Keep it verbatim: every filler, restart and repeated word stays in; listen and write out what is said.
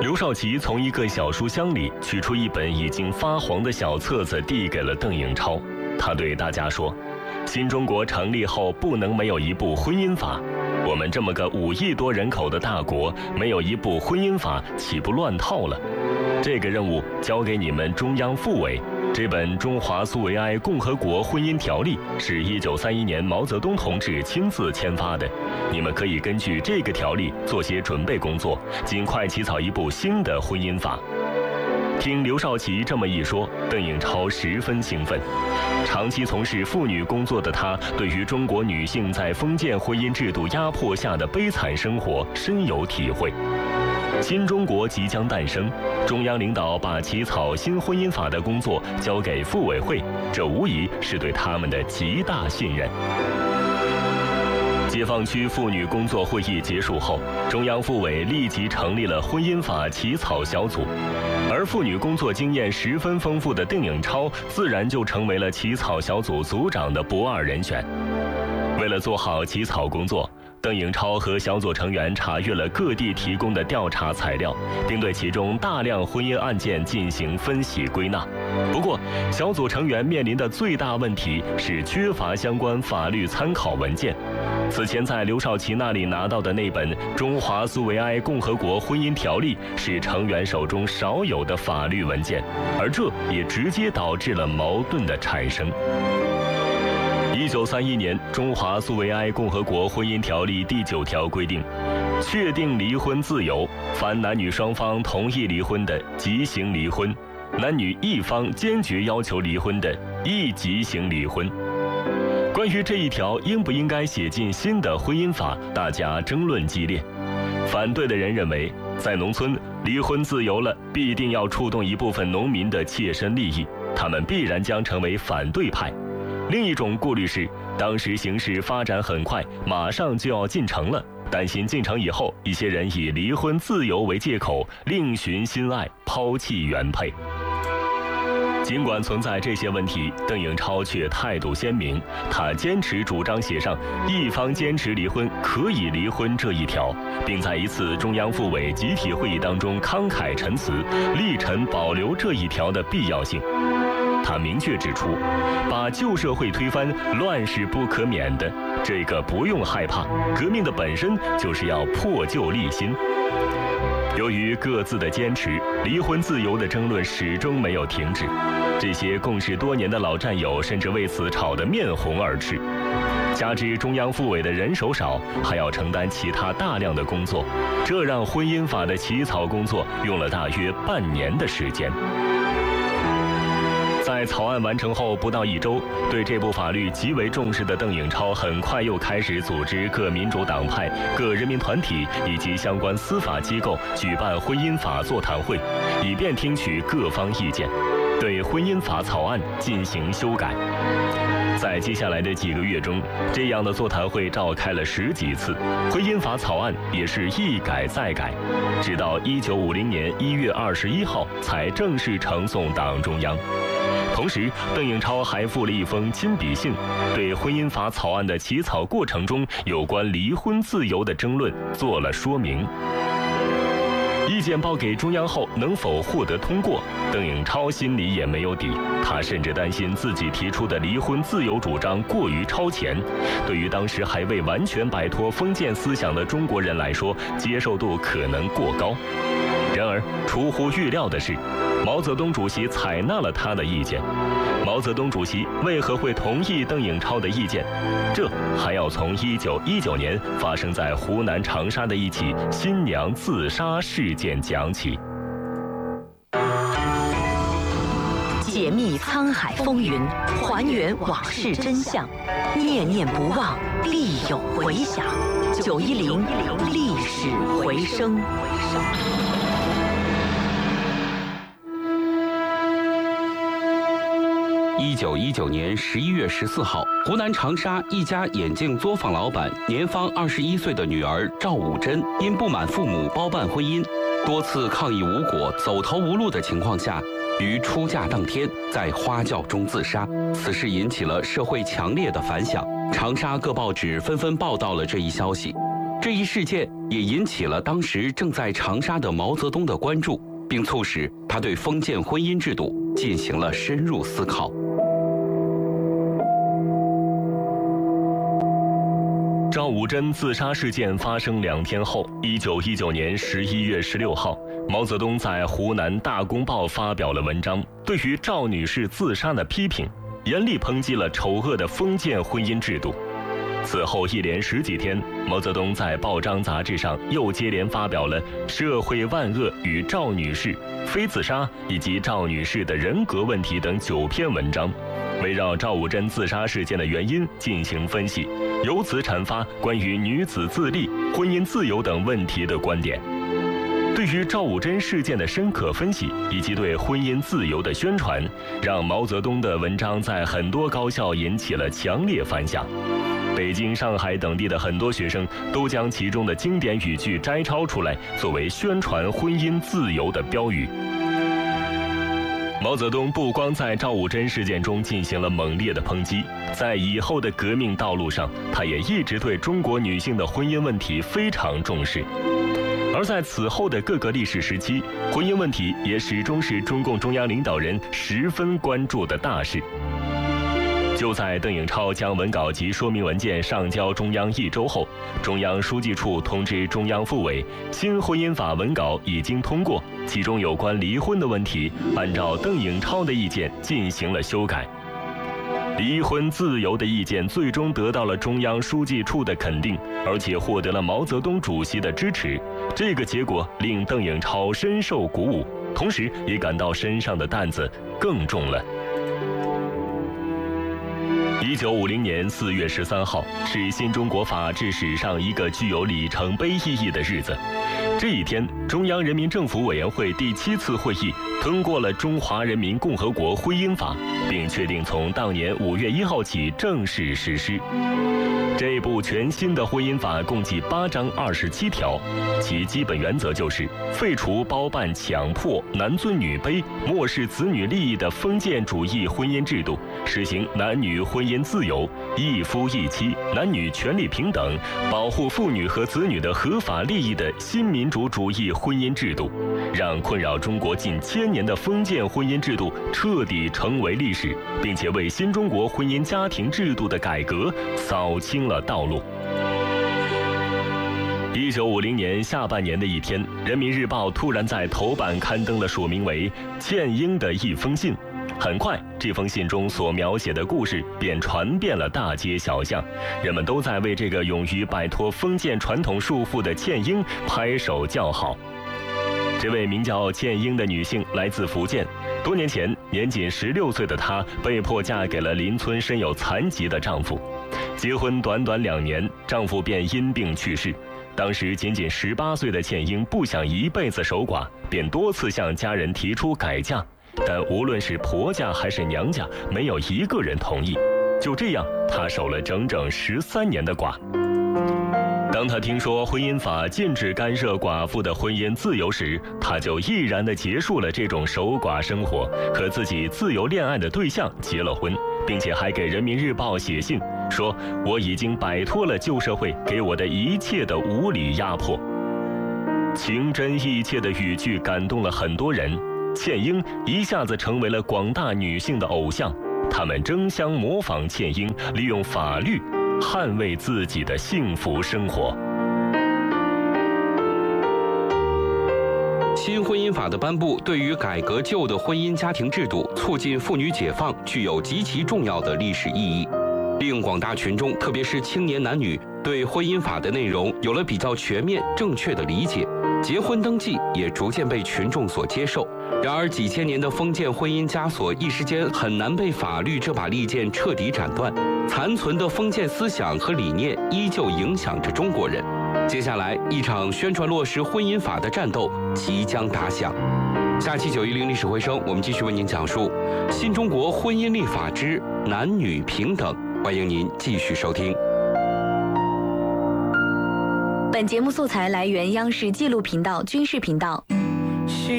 刘少奇从一个小书箱里取出一本已经发黄的小册子，递给了邓颖超。他对大家说：“新中国成立后不能没有一部婚姻法。我们这么个五亿多人口的大国，没有一部婚姻法，岂不乱套了？这个任务交给你们中央复委。这本《中华苏维埃共和国婚姻条例》是一九三一年毛泽东同志亲自签发的，你们可以根据这个条例做些准备工作，尽快起草一部新的婚姻法。”听刘少奇这么一说，邓颖超十分兴奋。长期从事妇女工作的他，对于中国女性在封建婚姻制度压迫下的悲惨生活深有体会。新中国即将诞生，中央领导把起草新婚姻法的工作交给妇委会，这无疑是对他们的极大信任。解放区妇女工作会议结束后，中央妇委立即成立了婚姻法起草小组，而妇女工作经验十分丰富的邓颖超自然就成为了起草小组组长的不二人选。为了做好起草工作，邓颖超和小组成员查阅了各地提供的调查材料，并对其中大量婚姻案件进行分析归纳。不过，小组成员面临的最大问题是缺乏相关法律参考文件。此前在刘少奇那里拿到的那本《中华苏维埃共和国婚姻条例》是成员手中少有的法律文件，而这也直接导致了矛盾的产生。一九三一年，《中华苏维埃共和国婚姻条例》第九条规定，确定离婚自由，凡男女双方同意离婚的，即行离婚；男女一方坚决要求离婚的，亦即行离婚。关于这一条应不应该写进新的婚姻法，大家争论激烈。反对的人认为，在农村离婚自由了，必定要触动一部分农民的切身利益，他们必然将成为反对派。另一种顾虑是，当时形势发展很快，马上就要进城了，担心进城以后，一些人以离婚自由为借口，另寻新爱，抛弃原配。尽管存在这些问题，邓颖超却态度鲜明，他坚持主张写上一方坚持离婚可以离婚这一条，并在一次中央妇委集体会议当中慷慨陈词，力陈保留这一条的必要性。他明确指出，把旧社会推翻，乱是不可免的，这个不用害怕，革命的本身就是要破旧立新。由于各自的坚持，离婚自由的争论始终没有停止。这些共事多年的老战友甚至为此吵得面红耳赤。加之中央妇委的人手少，还要承担其他大量的工作，这让婚姻法的起草工作用了大约半年的时间。在草案完成后不到一周，对这部法律极为重视的邓颖超很快又开始组织各民主党派、各人民团体以及相关司法机构举办婚姻法座谈会，以便听取各方意见，对婚姻法草案进行修改。在接下来的几个月中，这样的座谈会召开了十几次，婚姻法草案也是一改再改，直到一九五零年一月二十一号才正式呈送党中央。同时，邓颖超还附了一封亲笔信，对婚姻法草案的起草过程中有关离婚自由的争论做了说明。意见报给中央后能否获得通过，邓颖超心里也没有底，他甚至担心自己提出的离婚自由主张过于超前，对于当时还未完全摆脱封建思想的中国人来说，接受度可能过高。然而出乎预料的是，毛泽东主席采纳了他的意见。毛泽东主席为何会同意邓颖超的意见？这还要从一九一九年发生在湖南长沙的一起新娘自杀事件讲起。 解密沧海风云，还原往事真相，念念不忘，必有回响。九一零历史回声。 一九一九年十一月十四号，湖南长沙一家眼镜作坊老板年方二十一岁的女儿赵武珍，因不满父母包办婚姻，多次抗议无果、走投无路的情况下，于出嫁当天在花轿中自杀。此事引起了社会强烈的反响，长沙各报纸纷纷报道了这一消息。 这一事件也引起了当时正在长沙的毛泽东的关注，并促使他对封建婚姻制度进行了深入思考。 赵武贞自杀事件发生两天后，一九一九年十一月十六号，毛泽东在湖南《大公报》发表了文章，对于赵女士自杀的批评，严厉抨击了丑恶的封建婚姻制度。此后一连十几天，毛泽东在报章杂志上又接连发表了《社会万恶与赵女士》《非自杀》以及赵女士的人格问题等九篇文章，围绕赵武贞自杀事件的原因进行分析，由此阐发关于女子自立、婚姻自由等问题的观点。对于赵武贞事件的深刻分析以及对婚姻自由的宣传，让毛泽东的文章在很多高校引起了强烈反响。北京、上海等地的很多学生都将其中的经典语句摘抄出来，作为宣传婚姻自由的标语。毛泽东不光在赵武贞事件中进行了猛烈的抨击，在以后的革命道路上，他也一直对中国女性的婚姻问题非常重视。而在此后的各个历史时期，婚姻问题也始终是中共中央领导人十分关注的大事。就在邓颖超将文稿及说明文件上交中央一周后，中央书记处通知中央复委，新婚姻法文稿已经通过，其中有关离婚的问题，按照邓颖超的意见进行了修改。离婚自由的意见最终得到了中央书记处的肯定，而且获得了毛泽东主席的支持。这个结果令邓颖超深受鼓舞，同时也感到身上的担子更重了。一九五零年四月十三号是新中国法治史上一个具有里程碑意义的日子。这一天，中央人民政府委员会第七次会议通过了《中华人民共和国婚姻法》，并确定从当年五月一号起正式实施。这部全新的婚姻法共计八章二十七条，其基本原则就是废除包办强迫、男尊女卑、漠视子女利益的封建主义婚姻制度，实行男女婚姻自由、一夫一妻、男女权利平等、保护妇女和子女的合法利益的新民主主义婚姻制度，让困扰中国近千年的封建婚姻制度彻底成为历史，并且为新中国婚姻家庭制度的改革扫清了道路。一九五零年下半年的一天，《人民日报》突然在头版刊登了署名为倩英的一封信。很快，这封信中所描写的故事便传遍了大街小巷，人们都在为这个勇于摆脱封建传统束缚的倩英拍手叫好。这位名叫倩英的女性来自福建，多年前，年仅十六岁的她被迫嫁给了邻村身有残疾的丈夫。结婚短短两年，丈夫便因病去世。当时仅仅十八岁的倩英不想一辈子守寡，便多次向家人提出改嫁，但无论是婆家还是娘家，没有一个人同意。就这样，她守了整整十三年的寡。当她听说婚姻法禁止干涉寡妇的婚姻自由时，她就毅然地结束了这种守寡生活，和自己自由恋爱的对象结了婚，并且还给《人民日报》写信说：“我已经摆脱了旧社会给我的一切的无理压迫。”情真意切的语句感动了很多人，倩英一下子成为了广大女性的偶像，她们争相模仿倩英，利用法律捍卫自己的幸福生活。 新婚姻法的颁布，对于改革旧的婚姻家庭制度、促进妇女解放，具有极其重要的历史意义，令广大群众，特别是青年男女，对婚姻法的内容有了比较全面、正确的理解。结婚登记也逐渐被群众所接受。然而，几千年的封建婚姻枷锁一时间很难被法律这把利剑彻底斩断，残存的封建思想和理念依旧影响着中国人。接下来，一场宣传落实婚姻法的战斗即将打响。下期九一零历史回声，我们继续为您讲述新中国婚姻立法之男女平等。欢迎您继续收听。 本节目素材来源央视纪录频道、军事频道。